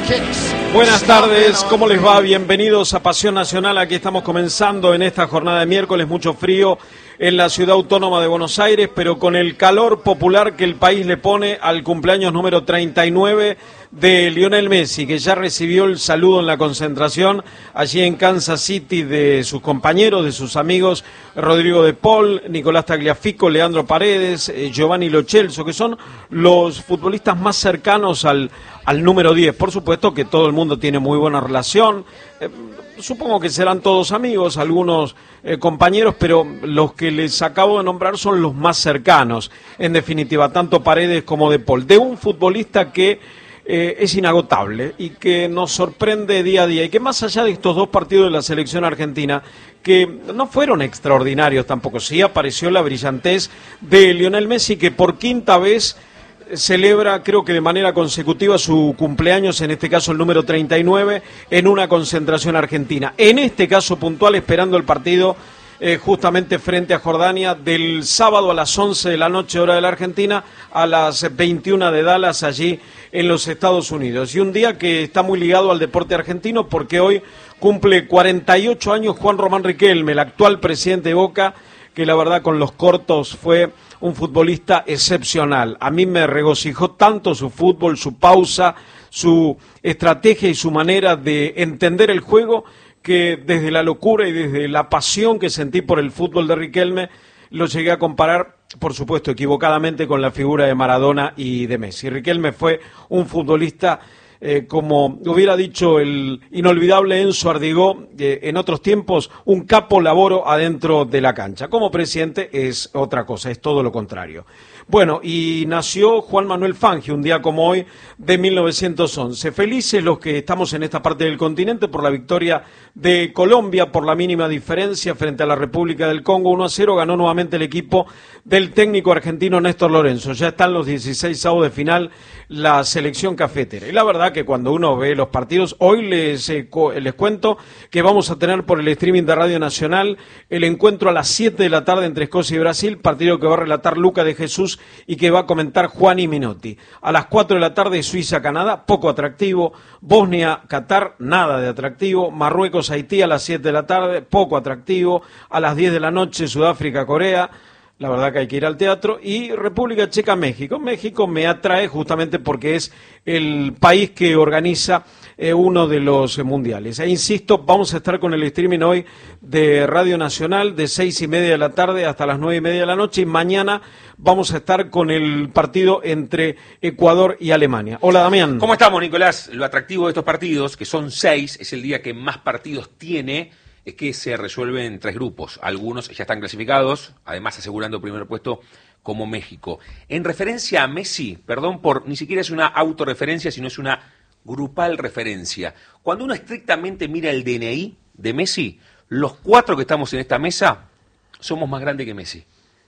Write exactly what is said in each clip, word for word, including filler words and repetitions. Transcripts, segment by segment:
Buenas tardes, ¿cómo les va? Bienvenidos a Pasión Nacional. Aquí estamos comenzando en esta jornada de miércoles, mucho frío en la ciudad autónoma de Buenos Aires, pero con el calor popular que el país le pone al cumpleaños número treinta y nueve de Lionel Messi, que ya recibió el saludo en la concentración allí en Kansas City de sus compañeros, de sus amigos Rodrigo de Paul, Nicolás Tagliafico, Leandro Paredes, eh, Giovanni Lo Celso, que son los futbolistas más cercanos al, al número diez. Por supuesto que todo el mundo tiene muy buena relación, eh, supongo que serán todos amigos, algunos eh, compañeros, pero los que les acabo de nombrar son los más cercanos, en definitiva, tanto Paredes como de Paul, de un futbolista que Eh, es inagotable y que nos sorprende día a día, y que más allá de estos dos partidos de la selección argentina, que no fueron extraordinarios tampoco, sí apareció la brillantez de Lionel Messi, que por quinta vez celebra, creo que de manera consecutiva, su cumpleaños, en este caso el número treinta y nueve, en una concentración argentina, en este caso puntual, esperando el partido Eh, justamente frente a Jordania del sábado a las once de la noche, hora de la Argentina, a las veintiuna de Dallas, allí en los Estados Unidos. Y un día que está muy ligado al deporte argentino, porque hoy cumple cuarenta y ocho años Juan Román Riquelme, el actual presidente de Boca, que la verdad con los cortos fue un futbolista excepcional. A mí me regocijó tanto su fútbol, su pausa, su estrategia y su manera de entender el juego, que desde la locura y desde la pasión que sentí por el fútbol de Riquelme, lo llegué a comparar, por supuesto equivocadamente, con la figura de Maradona y de Messi. Riquelme fue un futbolista, eh, como hubiera dicho el inolvidable Enzo Ardigó, eh, en otros tiempos, un capo laboro adentro de la cancha. Como presidente es otra cosa, es todo lo contrario. Bueno, y nació Juan Manuel Fangio, un día como hoy, de mil novecientos once. Felices los que estamos en esta parte del continente por la victoria de Colombia, por la mínima diferencia frente a la República del Congo. uno a cero ganó nuevamente el equipo del técnico argentino Néstor Lorenzo. Ya están los dieciseisavos de final la selección cafetera. Y la verdad que cuando uno ve los partidos, hoy les, eh, les cuento que vamos a tener por el streaming de Radio Nacional el encuentro a las siete de la tarde entre Escocia y Brasil, partido que va a relatar Luca de Jesús y que va a comentar Juan y Minotti. A las cuatro de la tarde Suiza-Canadá, poco atractivo. Bosnia-Qatar, nada de atractivo. Marruecos-Haití a las siete de la tarde, poco atractivo. A las diez de la noche Sudáfrica-Corea, la verdad que hay que ir al teatro. Y República Checa-México. México me atrae justamente porque es el país que organiza eh, uno de los eh, mundiales. E insisto, vamos a estar con el streaming hoy de Radio Nacional de seis y media de la tarde hasta las nueve y media de la noche, y mañana vamos a estar con el partido entre Ecuador y Alemania. Hola, Damián. ¿Cómo estamos, Nicolás? Lo atractivo de estos partidos, que son seis, es el día que más partidos tiene, es que se resuelven en tres grupos. Algunos ya están clasificados, además asegurando el primer puesto, como México. En referencia a Messi, perdón por, ni siquiera es una autorreferencia, sino es una grupal referencia. Cuando uno estrictamente mira el D N I de Messi, los cuatro que estamos en esta mesa somos más grandes que Messi.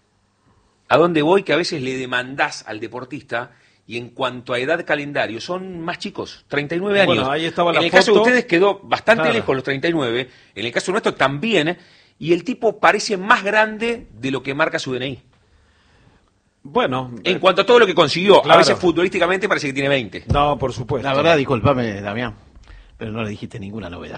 ¿A dónde voy? Que a veces le demandás al deportista, y en cuanto a edad calendario, son más chicos, treinta y nueve años. Bueno, ahí estaba la en el foto. caso de ustedes quedó bastante Claro. lejos los treinta y nueve, en el caso nuestro también, y el tipo parece más grande de lo que marca su D N I. Bueno, En cuanto a todo lo que consiguió, Claro. a veces futbolísticamente parece que tiene veinte. no, por supuesto. La verdad, discúlpame, Damián, pero no le dijiste ninguna novedad.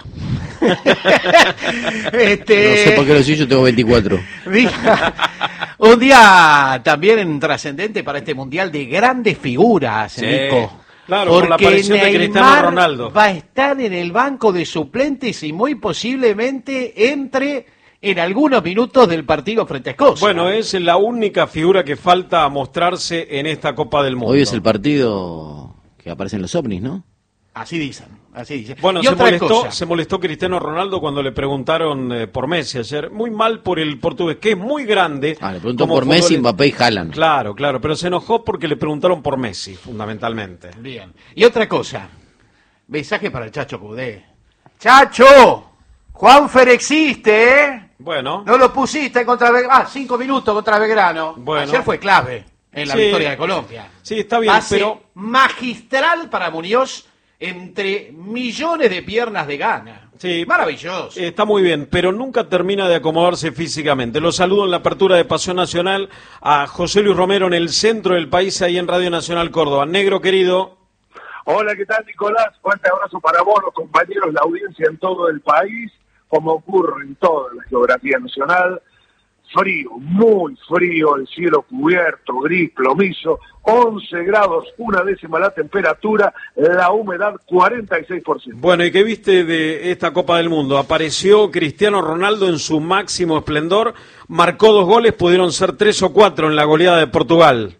este... No sé por qué lo sé, yo tengo veinticuatro. Un día también trascendente para este mundial de grandes figuras, Sí. Nico. Claro, con la Porque aparición de Cristiano Neymar Ronaldo. va a estar en el banco de suplentes y muy posiblemente entre en algunos minutos del partido frente a Escocia. Bueno, es la única figura que falta mostrarse en esta Copa del Mundo. Hoy es el partido que aparecen los ovnis, ¿no? Así dicen, así dicen. Bueno, y se otra molestó, cosa, se molestó Cristiano Ronaldo cuando le preguntaron eh, por Messi ayer. Muy mal por el portugués, que es muy grande. Ah, le preguntó como por Messi, futbolista. Mbappé y Haaland. Claro, claro, pero se enojó porque le preguntaron por Messi, fundamentalmente. bien. Y otra cosa, mensaje para el Chacho Cudé. ¡Chacho! Juanfer existe, ¿eh? Bueno, No lo pusiste contra Belgrano. Ah, cinco minutos contra Belgrano. Bueno. Ayer fue clave en la Sí. victoria de Colombia. sí, está bien, Pase pero magistral para Muñoz entre millones de piernas de gana. Sí. Maravilloso. está muy bien, pero nunca termina de acomodarse físicamente. Lo saludo en la apertura de Pasión Nacional a José Luis Romero en el centro del país, ahí en Radio Nacional Córdoba. Negro querido. Hola, ¿qué tal, Nicolás? Fuerte abrazo para vos, los compañeros, la audiencia en todo el país, como ocurre en toda la geografía nacional. Frío, muy frío, el cielo cubierto, gris, plomizo, once grados, una décima la temperatura, la humedad cuarenta y seis por ciento. Bueno, ¿y qué viste de esta Copa del Mundo? Apareció Cristiano Ronaldo en su máximo esplendor, marcó dos goles, pudieron ser tres o cuatro en la goleada de Portugal.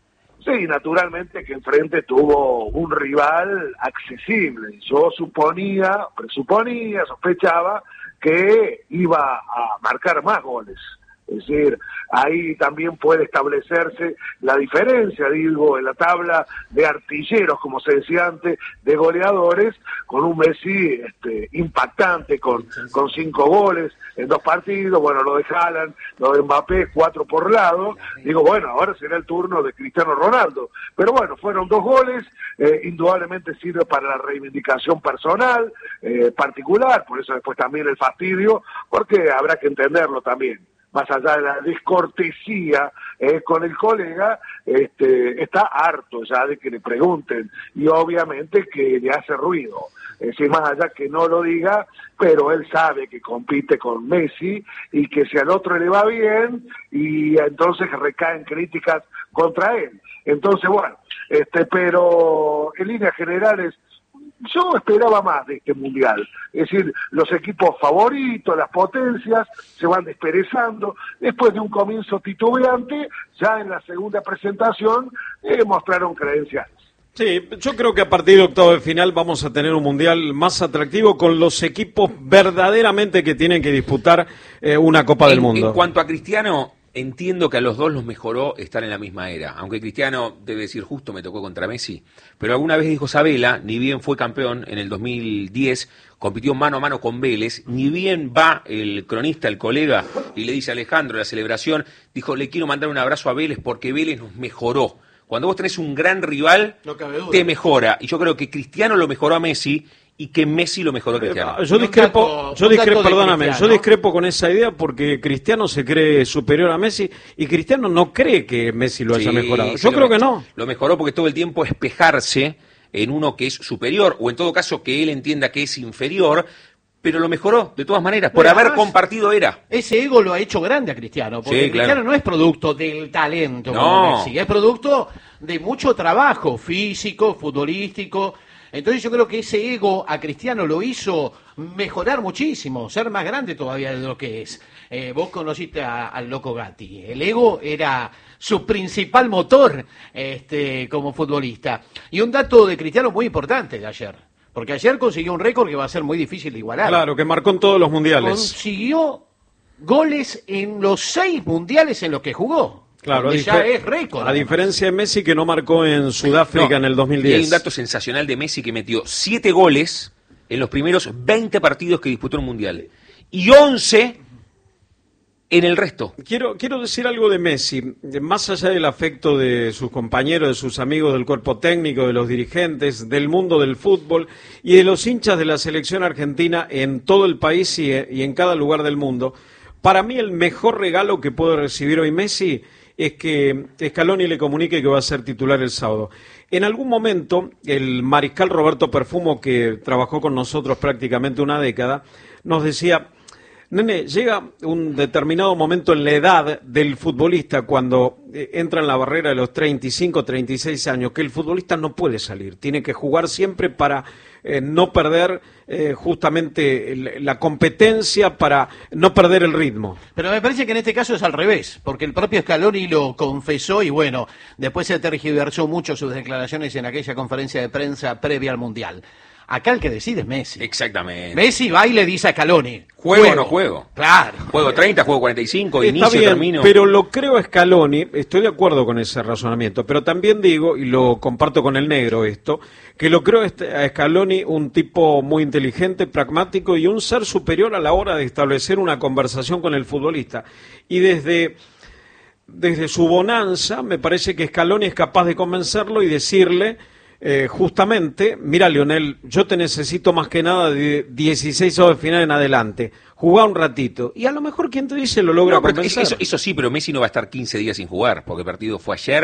Sí, naturalmente que enfrente tuvo un rival accesible. Yo suponía, presuponía, sospechaba que iba a marcar más goles. Es decir, ahí también puede establecerse la diferencia, digo, en la tabla de artilleros, como se decía antes, de goleadores, con un Messi este, impactante, con, con cinco goles en dos partidos, bueno, lo de Haaland, lo de Mbappé, cuatro por lado. Digo, bueno, ahora será el turno de Cristiano Ronaldo. Pero bueno, fueron dos goles, eh, indudablemente sirve para la reivindicación personal, eh, particular, por eso después también el fastidio, porque habrá que entenderlo también. Más allá de la descortesía eh, con el colega, este, está harto ya de que le pregunten, y obviamente que le hace ruido. Es decir, más allá que no lo diga, pero él sabe que compite con Messi y que si al otro le va bien, y entonces recaen críticas contra él. Entonces, bueno, este, pero en líneas generales, yo esperaba más de este mundial, es decir, los equipos favoritos, las potencias, se van desperezando, después de un comienzo titubeante, ya en la segunda presentación eh, mostraron credenciales. Sí, yo creo que a partir de octavo de final vamos a tener un mundial más atractivo con los equipos verdaderamente que tienen que disputar eh, una Copa del en, Mundo. En cuanto a Cristiano, entiendo que a los dos los mejoró estar en la misma era, aunque Cristiano, debe decir justo, me tocó contra Messi, pero alguna vez dijo Sabela, ni bien fue campeón en el dos mil diez, compitió mano a mano con Vélez, ni bien va el cronista, el colega, y le dice a Alejandro, la celebración, dijo, le quiero mandar un abrazo a Vélez porque Vélez nos mejoró. Cuando vos tenés un gran rival, no te mejora, y yo creo que Cristiano lo mejoró a Messi, y que Messi lo mejoró a Cristiano. Yo discrepo, yo discrepo, perdóname, yo discrepo con esa idea porque Cristiano se cree superior a Messi y Cristiano no cree que Messi lo haya sí, mejorado. Yo creo que no. Lo mejoró porque todo el tiempo espejarse en uno que es superior, o en todo caso que él entienda que es inferior, pero lo mejoró de todas maneras, por haber compartido era. Ese ego lo ha hecho grande a Cristiano, porque sí, Cristiano claro. no es producto del talento no. como Messi, es producto de mucho trabajo físico, futbolístico. Entonces yo creo que ese ego a Cristiano lo hizo mejorar muchísimo, ser más grande todavía de lo que es. Eh, vos conociste a, al Loco Gatti. El ego era su principal motor este, como futbolista. Y un dato de Cristiano muy importante de ayer, porque ayer consiguió un récord que va a ser muy difícil de igualar. Claro, que marcó en todos los mundiales. Consiguió goles en los seis mundiales en los que jugó. Claro, a, ya es récord, a diferencia de Messi que no marcó en Sudáfrica no, en el dos mil diez. Y hay un dato sensacional de Messi que metió siete goles en los primeros veinte partidos que disputó el Mundial y once en el resto. Quiero, quiero decir algo de Messi, más allá del afecto de sus compañeros, de sus amigos del cuerpo técnico, de los dirigentes, del mundo del fútbol y de los hinchas de la selección argentina en todo el país y, y en cada lugar del mundo. Para mí el mejor regalo que puede recibir hoy Messi es que Scaloni le comunique que va a ser titular el sábado. En algún momento, el mariscal Roberto Perfumo, que trabajó con nosotros prácticamente una década, nos decía, nene, llega un determinado momento en la edad del futbolista cuando entra en la barrera de los treinta y cinco, treinta y seis años, que el futbolista no puede salir, tiene que jugar siempre para eh, no perder eh, justamente el, la competencia, para no perder el ritmo. Pero me parece que en este caso es al revés, porque el propio Scaloni lo confesó y bueno, después se tergiversó mucho sus declaraciones en aquella conferencia de prensa previa al Mundial. Acá el que decide es Messi. Exactamente. Messi va y le dice a Scaloni, ¿Juego o no juego? Claro. Juego treinta, juego cuarenta y cinco, Está inicio, bien, termino. Pero lo creo a Scaloni, estoy de acuerdo con ese razonamiento, pero también digo, y lo comparto con el negro esto, que lo creo a Scaloni un tipo muy inteligente, pragmático y un ser superior a la hora de establecer una conversación con el futbolista. Y desde... Desde su bonanza, me parece que Scaloni es capaz de convencerlo y decirle, eh, justamente, mira Lionel, yo te necesito más que nada de dieciséis de final en adelante, jugá un ratito, y a lo mejor quien te dice lo logra no, convencer. Eso, eso sí, pero Messi no va a estar quince días sin jugar, porque el partido fue ayer,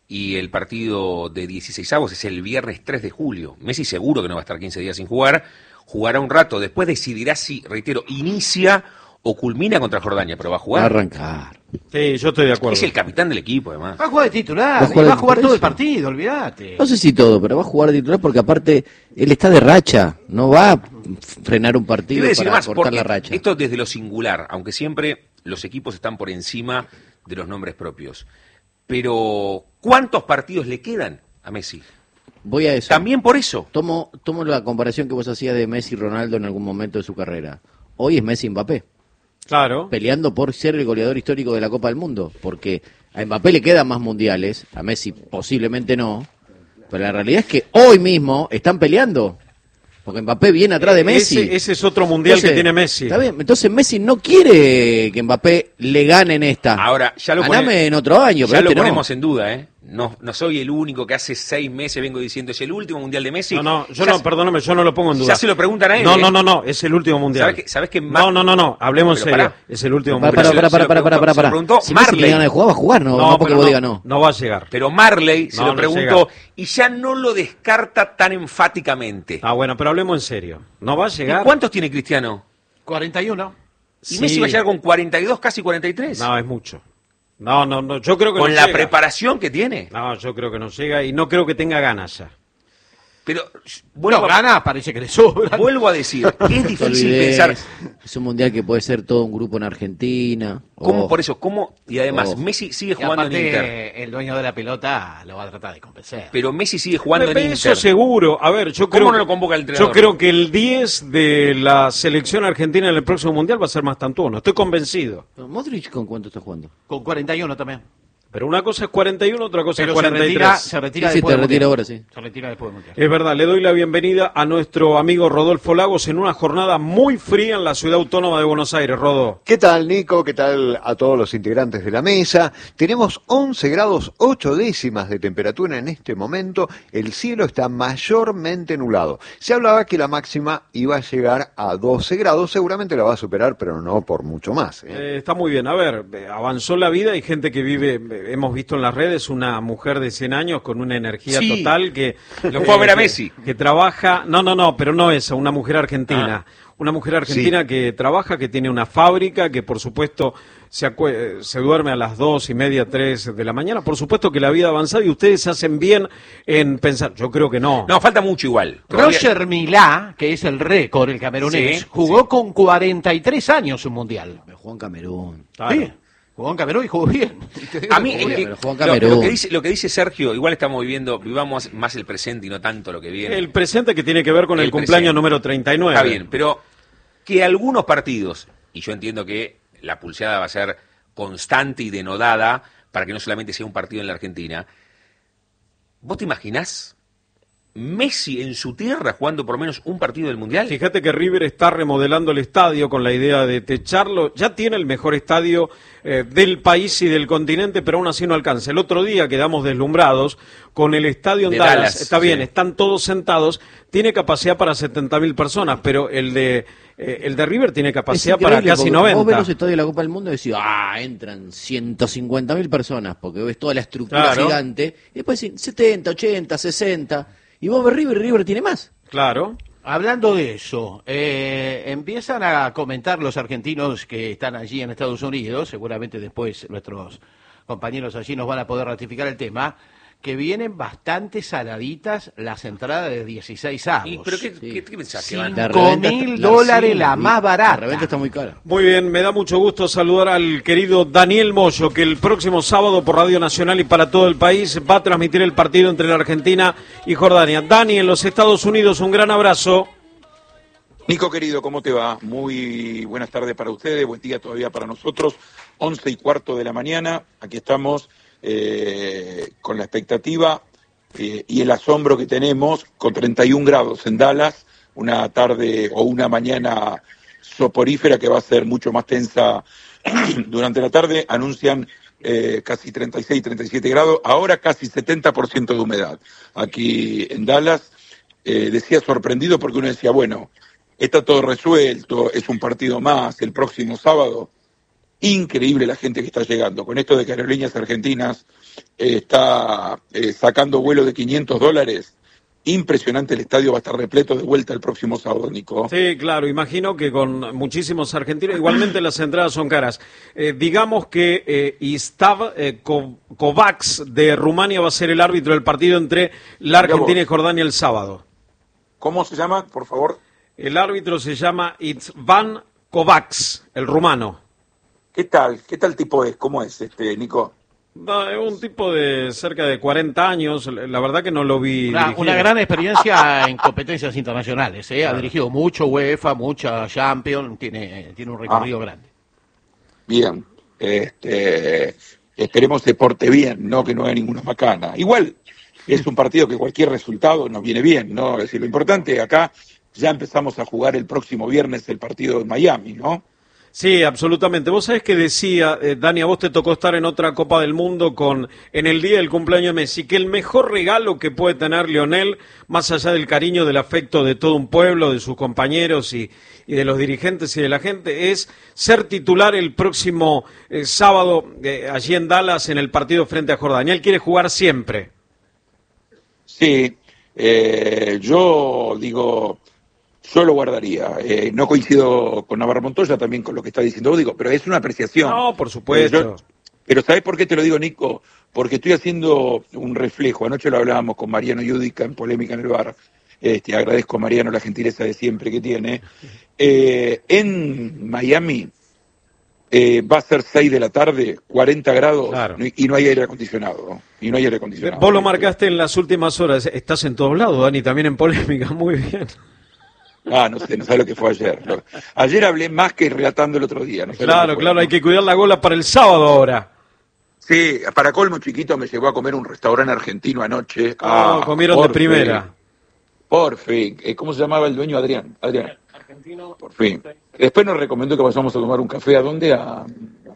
y el partido de dieciseisavos es el viernes tres de julio. Messi seguro que no va a estar quince días sin jugar, jugará un rato, después decidirá si, reitero, inicia o culmina contra Jordania, pero va a jugar. Va a arrancar. Sí, yo estoy de acuerdo. Es el capitán del equipo, además. Va a jugar de titular, Va a jugar y va de a jugar todo el titular, partido, olvídate. No sé si todo, pero va a jugar de titular porque aparte él está de racha. No va a frenar un Te partido voy a decir para más, cortar porque la racha. esto desde lo singular, aunque siempre los equipos están por encima de los nombres propios. Pero, ¿cuántos partidos le quedan a Messi? Voy a eso. También por eso. Tomo, tomo la comparación que vos hacías de Messi y Ronaldo en algún momento de su carrera. Hoy es Messi y Mbappé, Claro. peleando por ser el goleador histórico de la Copa del Mundo, porque a Mbappé le quedan más mundiales, a Messi posiblemente no, pero la realidad es que hoy mismo están peleando, porque Mbappé viene atrás de Messi. Ese, ese es otro mundial Entonces, que tiene Messi. Está bien, entonces Messi no quiere que Mbappé le gane en esta. Ahora, ya lo, Ganame pone- en otro año, ya pero lo este no. ponemos en duda, ¿eh? No, no soy el único que hace seis meses vengo diciendo es el último mundial de Messi. No, no, yo Ya no, se- perdóname, yo no lo pongo en duda. Ya se lo preguntan a él. No, ¿eh? no, no, no, es el último mundial. ¿Sabes que, sabes que No, no, no, no, hablemos en Pero serio. pará. Es el último Para, mundial. para, para, Se lo para, para, para, preguntó- se lo para. preguntó Si Messi Marley. tiene ganas de jugar, va a jugar, no, no, porque pero vos no, digas no. no va a llegar. Pero Marley se No, lo no preguntó llega. y ya no lo descarta tan enfáticamente. Ah, bueno, pero hablemos en serio. No va a ¿Y llegar. cuántos tiene Cristiano? cuarenta y uno. Y Sí. Messi va a llegar con cuarenta y dos, casi cuarenta y tres. No, es mucho. No, no, no, yo creo que con no la llega. preparación que tiene. No, yo creo que no llega y no creo que tenga ganas ya. Pero Bueno, vuelvo, a, gana, parece que le sobra. vuelvo a decir, es No te difícil olvides, pensar es un mundial que puede ser todo un grupo en Argentina. cómo o- por eso, cómo y además Oh. Messi sigue Y jugando en Inter. aparte, el dueño de la pelota lo va a tratar de convencer. Pero Messi sigue jugando en Eso Inter. seguro. A ver, yo ¿Cómo creo no lo que- convoca el entrenador? Yo creo que el diez de la selección argentina en el próximo mundial va a ser Mastantuono. Estoy convencido. ¿Modric con cuánto está jugando? Con cuarenta y uno también. Pero una cosa es cuarenta y uno, otra cosa Pero es se cuarenta y retira, tres. se retira Sí, sí, después te del retira Mundial. ahora, sí. Se retira después del Mundial. Es verdad, le doy la bienvenida a nuestro amigo Rodolfo Lagos en una jornada muy fría en la ciudad autónoma de Buenos Aires. Rodó. ¿Qué tal, Nico? ¿Qué tal a todos los integrantes de la mesa? Tenemos once grados ocho décimas de temperatura en este momento. El cielo está mayormente nublado. Se hablaba que la máxima iba a llegar a doce grados. Seguramente la va a superar, pero no por mucho más, ¿eh? Eh, está muy bien. A ver, eh, avanzó la vida. Hay gente que vive, eh, hemos visto en las redes, una mujer de cien años con una energía Sí. total que... Lo fue a ver a que- Messi. Que trabaja... No, no, no, pero no esa, una mujer argentina. Ah. Una mujer argentina que trabaja, que tiene una fábrica, que por supuesto se, acue- se duerme a las dos y media, tres de la mañana. Por supuesto que la vida ha avanzado y ustedes hacen bien en pensar. Yo creo que no. No, falta mucho igual. Todavía- Roger Milá, que es el récord, el camerunés, Sí, jugó sí. con cuarenta y tres años un mundial. Pero jugó en Camerún. Claro. Sí, jugó en Camerún y jugó bien. A mí, Jugó eh, bien, pero jugó en lo, lo Camerún. que dice, lo que dice Sergio, igual estamos viviendo, vivamos más el presente y no tanto lo que viene. El presente que tiene que ver con el, El cumpleaños presente. número treinta y nueve. Está bien, pero que algunos partidos, y yo entiendo que la pulseada va a ser constante y denodada para que no solamente sea un partido en la Argentina, ¿vos te imaginás Messi en su tierra jugando por lo menos un partido del Mundial? Fíjate que River está remodelando el estadio con la idea de techarlo. Ya tiene el mejor estadio eh, del país y del continente, pero aún así no alcanza. El otro día quedamos deslumbrados con el estadio en De Dallas. Dallas, Está bien, sí. están todos sentados. Tiene capacidad para setenta mil personas, pero el de eh, el de River tiene capacidad para increíble, casi porque Vos ves noventa. los estadios de la Copa del Mundo y decís, ah, entran ciento cincuenta mil personas, porque ves toda la estructura Claro. gigante. Y después decís, setenta, ochenta, sesenta. Y vos ves River y River tiene más. Claro. Hablando de eso, eh, empiezan a comentar los argentinos que están allí en Estados Unidos, seguramente después nuestros compañeros allí nos van a poder ratificar el tema, que vienen bastante saladitas las entradas de dieciséis avos. ¿Y, ¿Pero qué, Sí. qué, qué pensás? Sí. que van? La Cinco reventa mil está- dólares sí, la más barata. La reventa está muy cara. Muy bien, me da mucho gusto saludar al querido Daniel Moyo, que el próximo sábado por Radio Nacional y para todo el país va a transmitir el partido entre la Argentina y Jordania. Dani, en los Estados Unidos, un gran abrazo. Nico querido, ¿cómo te va? Muy buenas tardes para ustedes, buen día todavía para nosotros, once y cuarto de la mañana, aquí estamos eh, con la expectativa eh, y el asombro que tenemos con treinta y un grados en Dallas, una tarde o una mañana soporífera que va a ser mucho más tensa durante la tarde, anuncian eh, casi treinta y seis, treinta y siete grados, ahora casi setenta por ciento de humedad aquí en Dallas. Eh, decía sorprendido porque uno decía, bueno, está todo resuelto, es un partido más el próximo sábado. increíble la gente que está llegando. Con esto de que Aerolíneas Argentinas eh, está eh, sacando vuelo de quinientos dólares, impresionante, el estadio va a estar repleto de vuelta el próximo sábado, Nico. Sí, claro, imagino que con muchísimos argentinos, igualmente las entradas son caras. Eh, digamos que eh, Istav eh, Kovacs de Rumania va a ser el árbitro del partido entre la Argentina y Jordania el sábado. ¿Cómo se llama, por favor? El árbitro se llama Itzvan Kovacs, el rumano. ¿Qué tal? ¿Qué tal tipo es? ¿Cómo es, este, Nico? No, es un tipo de cerca de cuarenta años, la verdad que no lo vi Una, dirigir. una gran experiencia en competencias internacionales, ¿eh? Ha dirigido mucho UEFA, mucha Champions, tiene, tiene un recorrido Ah. grande. Bien, este, esperemos se porte bien, no que no haya ninguna macana. Igual es un partido que cualquier resultado nos viene bien, ¿no? Es decir, lo importante acá, ya empezamos a jugar el próximo viernes el partido en Miami, ¿no? Sí, absolutamente. Vos sabés que decía, eh, Dani, a vos te tocó estar en otra Copa del Mundo con en el día del cumpleaños de Messi, que el mejor regalo que puede tener Lionel, más allá del cariño, del afecto de todo un pueblo, de sus compañeros y, y de los dirigentes y de la gente, es ser titular el próximo eh, sábado eh, allí en Dallas en el partido frente a Jordania. Él quiere jugar siempre. Sí, eh, yo digo, yo lo guardaría. Eh, no coincido con Navarro Montoya también con lo que está diciendo vos, digo, pero es una apreciación. No, por supuesto. Pero, yo- pero ¿sabés por qué te lo digo, Nico? Porque estoy haciendo un reflejo. Anoche lo hablábamos con Mariano Yudica en Polémica en el Bar. Este, agradezco a Mariano la gentileza de siempre que tiene. Eh, en Miami eh, va a ser seis de la tarde, cuarenta grados, Claro. y no hay aire acondicionado. Y no hay aire acondicionado. Vos lo marcaste en las últimas horas. Estás en todos lados, Dani, también en Polémica. Muy bien. Ah, no sé, no sabes lo que fue ayer. Lo- Ayer hablé más que relatando el otro día. No sé lo Claro, que fue, claro, ¿no? hay que cuidar la gola para el sábado ahora. Sí, para colmo chiquito me llevó a comer un restaurante argentino anoche. Ah, Ah, comieron de por primera. fin, por fin. Eh, ¿Cómo se llamaba el dueño? Adrián. Adrián. Argentino. Por fin. Después nos recomendó que vayamos a tomar un café. ¿A dónde? A,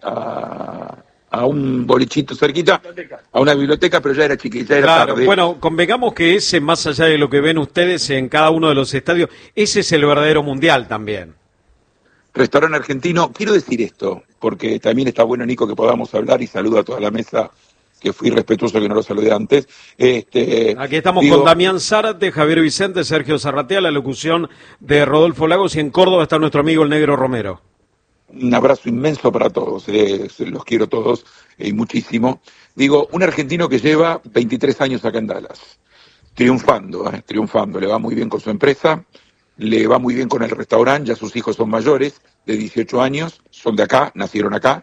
a, a un bolichito cerquita. A una biblioteca, pero ya era chiquita, ya era Claro, tarde. bueno, convengamos que ese, más allá de lo que ven ustedes en cada uno de los estadios, ese es el verdadero mundial también. Restaurante argentino. Quiero decir esto, porque también está bueno, Nico, que podamos hablar, y saludo a toda la mesa, que fui respetuoso que no lo saludé antes. Este, Aquí estamos digo, con Damián Zárate, Javier Vicente, Sergio Zarratea, la locución de Rodolfo Lagos, y en Córdoba está nuestro amigo el Negro Romero. Un abrazo inmenso para todos, eh, se- los quiero todos y muchísimo. Digo, un argentino que lleva veintitrés años acá en Dallas, triunfando, eh, triunfando, le va muy bien con su empresa, le va muy bien con el restaurante, ya sus hijos son mayores, de dieciocho años, son de acá, nacieron acá,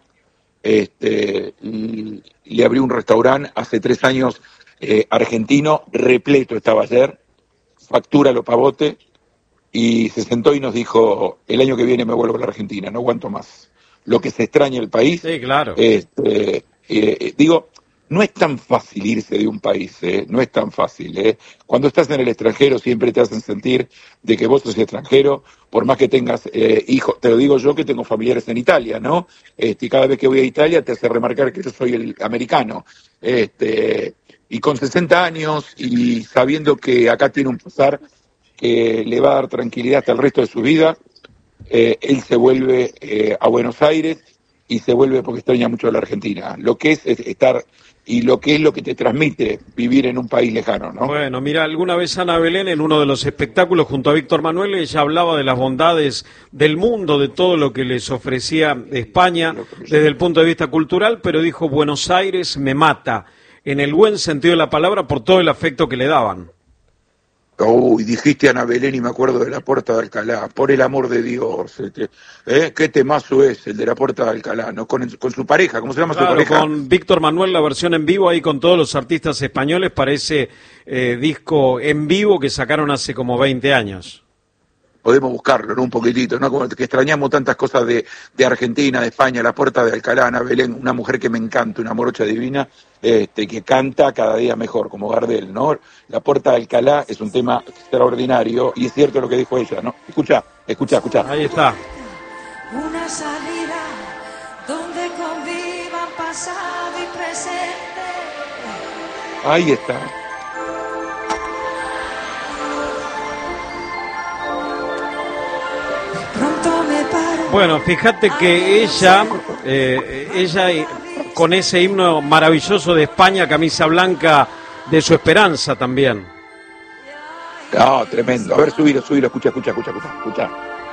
este, y le abrió un restaurante hace tres años, eh, argentino, repleto estaba ayer, factura lo pavote, y se sentó y nos dijo, el año que viene me vuelvo a la Argentina, no aguanto más. Lo que se extraña el país. Sí, claro. Este, eh, eh, digo, no es tan fácil irse de un país, eh, no es tan fácil. Eh. Cuando estás en el extranjero siempre te hacen sentir de que vos sos extranjero, por más que tengas eh, hijos, te lo digo yo que tengo familiares en Italia, ¿no? Este, y cada vez que voy a Italia te hace remarcar que yo soy el americano. Este, y con sesenta años y sabiendo que acá tiene un pasar que le va a dar tranquilidad hasta el resto de su vida, eh, él se vuelve eh, a Buenos Aires y se vuelve porque extraña mucho a la Argentina. Lo que es, es estar y lo que es lo que te transmite vivir en un país lejano, ¿no? Bueno, mira, alguna vez Ana Belén en uno de los espectáculos junto a Víctor Manuel, ella hablaba de las bondades del mundo, de todo lo que les ofrecía España desde el punto de vista cultural, pero dijo, Buenos Aires me mata, en el buen sentido de la palabra, por todo el afecto que le daban. Uy, dijiste Ana Belén y me acuerdo de la Puerta de Alcalá, por el amor de Dios, este, ¿eh? Qué temazo es el de la Puerta de Alcalá, ¿no? Con, con su pareja, ¿cómo se llama Claro, su pareja? con Víctor Manuel, la versión en vivo ahí con todos los artistas españoles para ese eh, disco en vivo que sacaron hace como veinte años. Podemos buscarlo, ¿no? Un poquitito, ¿no? Como que extrañamos tantas cosas de, de Argentina, de España, la Puerta de Alcalá, Ana Belén, una mujer que me encanta, una morocha divina, este, que canta cada día mejor, como Gardel, ¿no? La Puerta de Alcalá es un tema extraordinario, y es cierto lo que dijo ella, ¿no? Escucha, escucha, escucha. Ahí está. Una salida donde convivan pasado y presente. Ahí está. Pronto me paro. Bueno, fíjate que ella, eh, ella eh, con ese himno maravilloso de España, camisa blanca de su esperanza también. No, tremendo. A ver, subilo, subilo, escucha, escucha, escucha, escucha. escucha.